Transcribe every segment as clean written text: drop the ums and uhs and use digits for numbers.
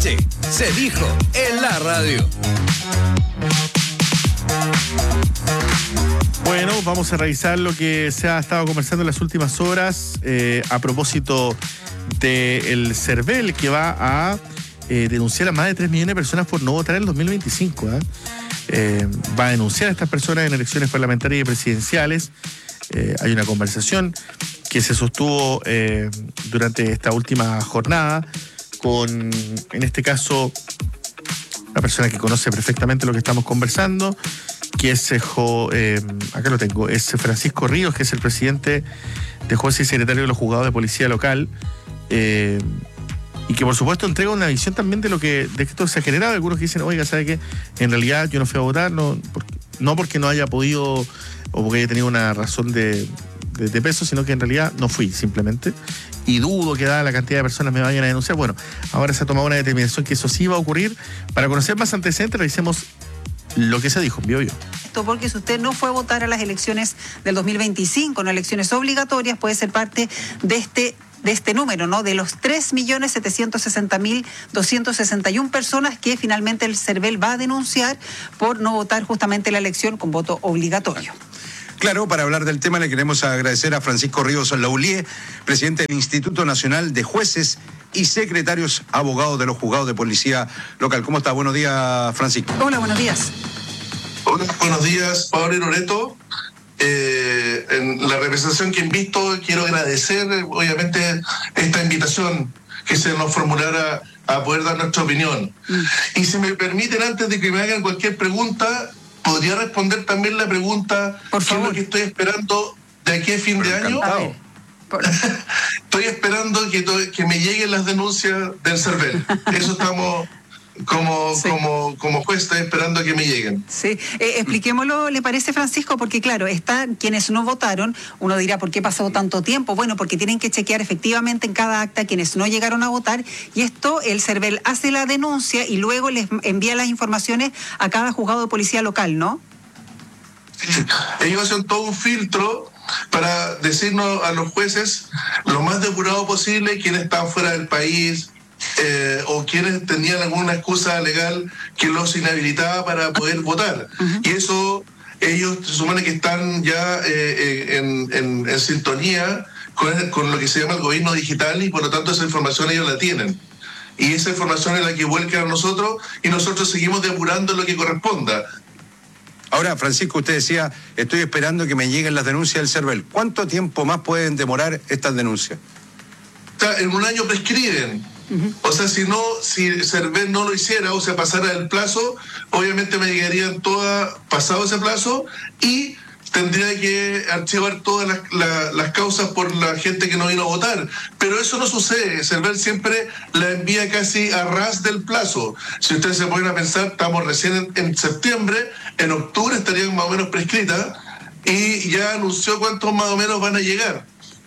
noche se dijo en la radio. Bueno, vamos a revisar lo que se ha estado conversando en las últimas horas a propósito del CERVEL, que va a denunciar a más de 3 millones de personas por no votar en el 2025. Va a denunciar a estas personas en elecciones parlamentarias y presidenciales. Hay una conversación que se sostuvo durante esta última jornada con, en este caso, una persona que conoce perfectamente lo que estamos conversando, que es, acá lo tengo, es Francisco Ríos, que es el presidente de jueces y secretario de los juzgados de policía local, y que por supuesto entrega una visión también de lo que de esto se ha generado. Algunos que dicen, oiga, ¿sabe qué? En realidad yo no fui a votar, no porque no haya podido o porque haya tenido una razón de peso, sino que en realidad no fui, simplemente. Y dudo que dada la cantidad de personas me vayan a denunciar. Bueno, ahora se ha tomado una determinación que eso sí va a ocurrir. Para conocer más antecedentes, revisemos lo que se dijo en Bio. Porque si usted no fue a votar a las elecciones del 2025, no elecciones obligatorias, puede ser parte de este número, ¿no? De los 3.760.261 personas que finalmente el CERVEL va a denunciar por no votar justamente la elección con voto obligatorio. Claro, para hablar del tema le queremos agradecer a Francisco Ríos Laulier, presidente del Instituto Nacional de Jueces y Secretarios Abogados de los Juzgados de Policía Local. ¿Cómo está? Buenos días, Francisco. Hola, buenos días. Hola, buenos días, Pablo y Loreto. En la representación que he visto, quiero agradecer, obviamente, esta invitación que se nos formulara a poder dar nuestra opinión. Y si me permiten, antes de que me hagan cualquier pregunta, podría responder también la pregunta, por ¿qué es lo que estoy esperando de aquí a fin de año? Estoy esperando que me lleguen las denuncias del CERVEL. Eso estamos como juez, estoy esperando que me lleguen. Sí, expliquémoslo, ¿le parece, Francisco? Porque claro, están quienes no votaron, uno dirá, ¿por qué pasó tanto tiempo? Bueno, porque tienen que chequear efectivamente en cada acta quienes no llegaron a votar, y esto el CERVEL hace la denuncia y luego les envía las informaciones a cada juzgado de policía local, ¿no? Sí, ellos hacen todo un filtro para decirnos a los jueces lo más depurado posible quiénes están fuera del país, o quienes tenían alguna excusa legal que los inhabilitaba para poder votar. Y eso, ellos se supone que están ya en sintonía con lo que se llama el gobierno digital, y por lo tanto esa información ellos la tienen. Y esa información es la que vuelcan a nosotros, y nosotros seguimos depurando lo que corresponda. Ahora, Francisco, usted decía, estoy esperando que me lleguen las denuncias del CERVEL. ¿Cuánto tiempo más pueden demorar estas denuncias? O sea, en un año prescriben. O sea, si el CERVEL no lo hiciera o se pasara el plazo, obviamente me llegarían todas pasado ese plazo, y tendría que archivar todas las causas por la gente que no vino a votar. Pero eso no sucede. El CERVEL siempre la envía casi a ras del plazo. Si ustedes se ponen a pensar, estamos recién en septiembre, en octubre estarían más o menos prescritas, y ya anunció cuántos más o menos van a llegar.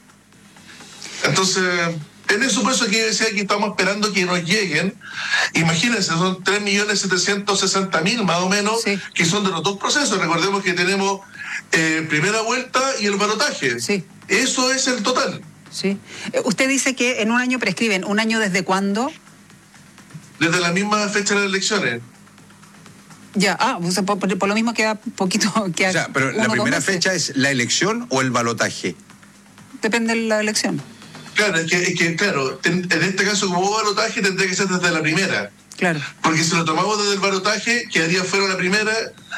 Entonces, en eso, por eso que yo decía que estamos esperando que nos lleguen. Imagínense, son 3.760.000 más o menos, sí, que son de los dos procesos. Recordemos que tenemos primera vuelta y el balotaje. Sí. Eso es el total. Sí. Usted dice que en un año prescriben. ¿Un año desde cuándo? Desde la misma fecha de las elecciones. Ya, o sea, por lo mismo queda poquito. O sea, pero la primera fecha es la elección o el balotaje. Depende de la elección. Claro, es que claro, en este caso, como hubo balotaje, tendría que ser desde la primera. Claro. Porque si lo tomamos desde el balotaje, quedaría fuera la primera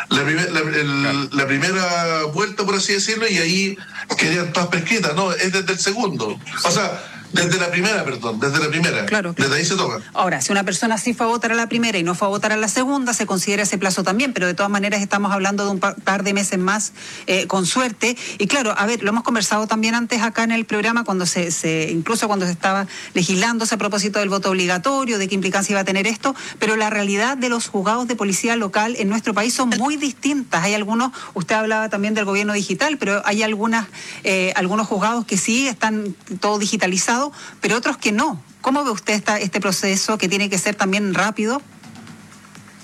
vuelta, por así decirlo, y ahí quedarían todas prescritas. No, es desde el segundo. O sea, desde la primera. Claro. Desde ahí se toma. Ahora, si una persona sí fue a votar a la primera y no fue a votar a la segunda, se considera ese plazo también, pero de todas maneras estamos hablando de un par de meses más, con suerte. Y claro, a ver, lo hemos conversado también antes acá en el programa, cuando incluso cuando se estaba legislándose a propósito del voto obligatorio, de qué implicancia iba a tener esto, pero la realidad de los juzgados de policía local en nuestro país son muy distintas. Hay algunos, usted hablaba también del gobierno digital, pero hay algunos juzgados que sí están todo digitalizado, pero otros que no. ¿Cómo ve usted este proceso que tiene que ser también rápido?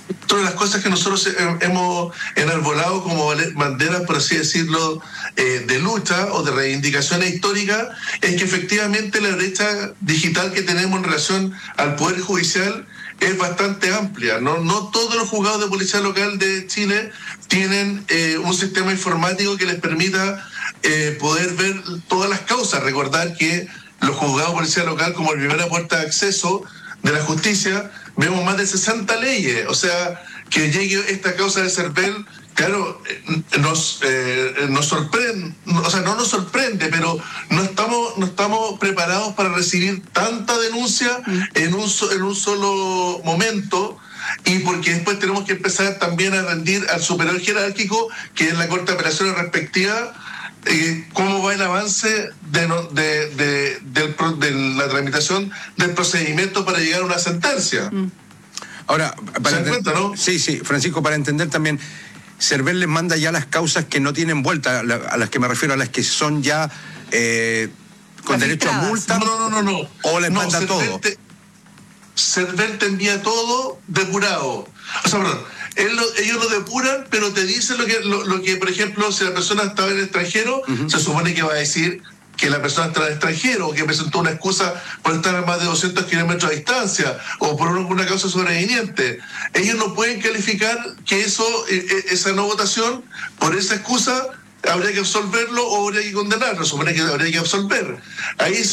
Todas las cosas que nosotros hemos enarbolado como banderas, por así decirlo, de lucha o de reivindicaciones históricas, es que efectivamente la brecha digital que tenemos en relación al Poder Judicial es bastante amplia. No todos los juzgados de policía local de Chile tienen un sistema informático que les permita poder ver todas las causas. Recordar que los juzgados de policía local, como primera puerta de acceso de la justicia, vemos más de 60 leyes. O sea, que llegue esta causa de CERVEL, claro, nos sorprende, o sea, no nos sorprende, pero no estamos preparados para recibir tanta denuncia en un solo momento, y porque después tenemos que empezar también a rendir al superior jerárquico, que es la Corte de Apelaciones respectiva, cómo va el avance de la tramitación del procedimiento para llegar a una sentencia. Ahora, ¿Se dan cuenta, no? Sí, Francisco, para entender también, CERVEL les manda ya las causas que no tienen vuelta, a las que me refiero, a las que son ya con derecho a multa. No. ¿O les manda todo? CERVEL te envía todo depurado. O sea, perdón, ellos lo depuran, pero te dicen lo que, por ejemplo, si la persona estaba en el extranjero, se supone que va a decir que la persona está en el extranjero, o que presentó una excusa por estar a más de 200 kilómetros de distancia, o por alguna causa sobreviniente. Ellos no pueden calificar que esa no votación, por esa excusa, habría que absolverlo o habría que condenarlo. Supone que habría que absolver. Ahí